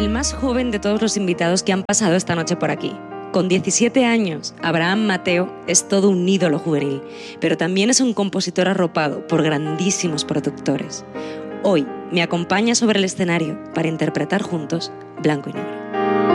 el más joven de todos los invitados que han pasado esta noche por aquí. Con 17 años, Abraham Mateo es todo un ídolo juvenil, pero también es un compositor arropado por grandísimos productores. Hoy me acompaña sobre el escenario para interpretar juntos Blanco y Negro.